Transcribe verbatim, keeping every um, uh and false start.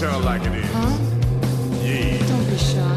tell her like it is. Huh? Yeah. Don't be shy.